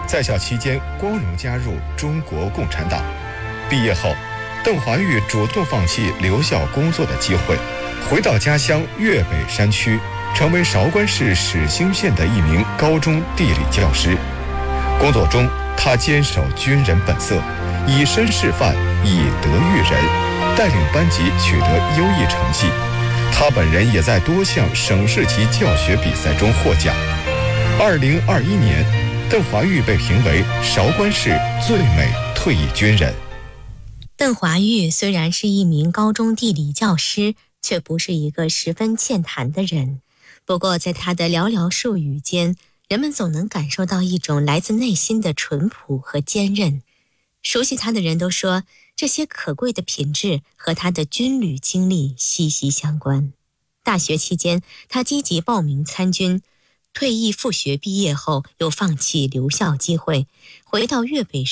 在校期间光荣加入中国共产党。毕业后，邓华玉主动放弃留校工作的机会，回到家乡粤北山区，成为韶关市始兴县的一名高中地理教师。工作中，他坚守军人本色，以身示范，以德育人，带领班级取得优异成绩。他本人也在多项省市级教学比赛中获奖。2021年，邓华玉被评为韶关市最美退役军人。 邓华玉虽然是一名高中地理教师，却不是一个十分健谈的人。不过在他的寥寥数语间，人们总能感受到一种来自内心的淳朴和坚韧。熟悉他的人都说，这些可贵的品质和他的军旅经历息息相关。大学期间，他积极报名参军，退役复学毕业后又放弃留校机会，回到粤北